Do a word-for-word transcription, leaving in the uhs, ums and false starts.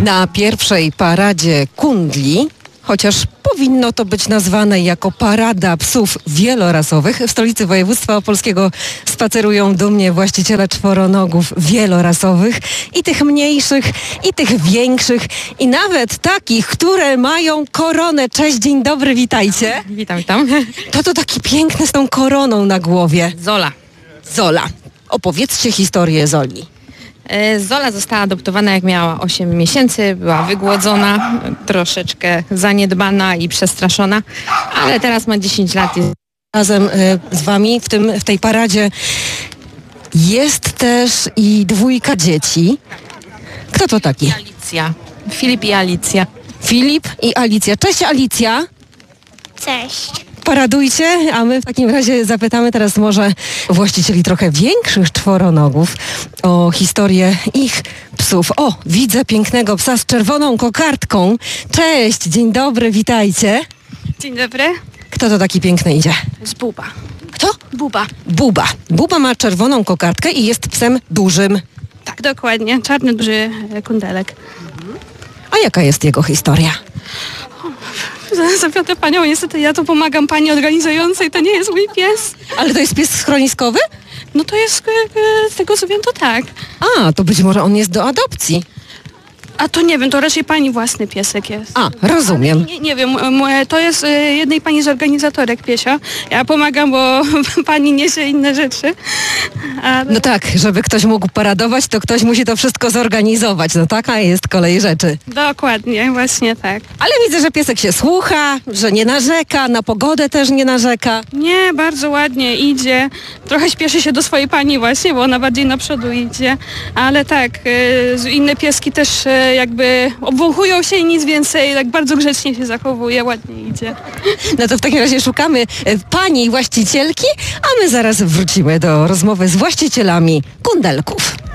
Na pierwszej paradzie kundli, chociaż powinno to być nazwane jako parada psów wielorasowych, w stolicy województwa opolskiego spacerują dumnie właściciele czworonogów wielorasowych, i tych mniejszych, i tych większych, i nawet takich, które mają koronę. Cześć, dzień dobry, witajcie. Witam, witam. To to taki piękny z tą koroną na głowie. Zola. Zola. Opowiedzcie historię Zoli. E, Zola została adoptowana jak miała osiem miesięcy, była wygłodzona, troszeczkę zaniedbana i przestraszona, ale teraz ma dziesięć lat. Jest... Razem e, z wami w, tym, w tej paradzie jest też i dwójka dzieci. Kto to taki? Alicja. Filip i Alicja. Filip i Alicja. Cześć, Alicja. Cześć. Paradujcie, a my w takim razie zapytamy teraz może właścicieli trochę większych czworonogów o historię ich psów. O, widzę pięknego psa z czerwoną kokardką. Cześć, dzień dobry, witajcie. Dzień dobry. Kto to taki piękny idzie? To jest Buba. Kto? Buba. Buba. Buba ma czerwoną kokardkę i jest psem dużym. Tak, dokładnie. Czarny, duży e, kundelek. A jaka jest jego historia? Zawiodę panią, niestety ja tu pomagam pani organizującej, to nie jest mój pies. Ale to jest pies schroniskowy? No to jest, e, e, z tego co wiem, to tak. A, to być może on jest do adopcji. A to nie wiem, to raczej pani własny piesek jest. A, rozumiem. Nie, nie wiem, m- m- to jest e, jednej pani z organizatorek piesia. Ja pomagam, bo pani niesie inne rzeczy. A, No tak, żeby ktoś mógł paradować, to ktoś musi to wszystko zorganizować. No taka jest kolej rzeczy. Dokładnie, właśnie tak. Ale widzę, że piesek się słucha, że nie narzeka, na pogodę też nie narzeka. Nie, bardzo ładnie idzie. Trochę śpieszy się do swojej pani właśnie, bo ona bardziej na przodu idzie. Ale tak, y, inne pieski też y, jakby obwąchują się i nic więcej. Tak bardzo grzecznie się zachowuje, ładnie idzie. No to w takim razie szukamy e, pani właścicielki, a my zaraz wrócimy do rozmowy z właścicielami kundelków.